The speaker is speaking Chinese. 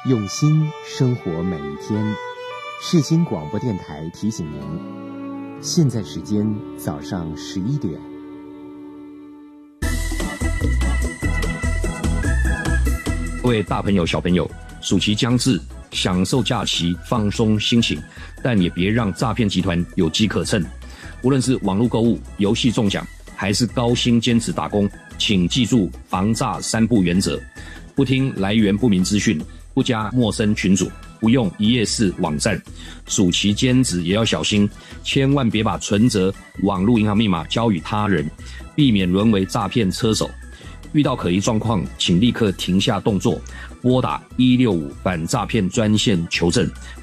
用心生活每一天。世新广播电台提醒您，现在时间早上11点。 各位大朋友小朋友，暑期将至，享受假期，放松心情，但也别让诈骗集团有机可乘。无论是网络购物、游戏中奖，还是高薪兼职打工，请记住防诈3不原则：不听来源不明资讯，不加陌生群组，不用一页式网站。暑期兼职也要小心，千万别把存折、网络银行密码交予他人，避免沦为诈骗车手。遇到可疑状况，请立刻停下动作，拨打165反诈骗专线求证，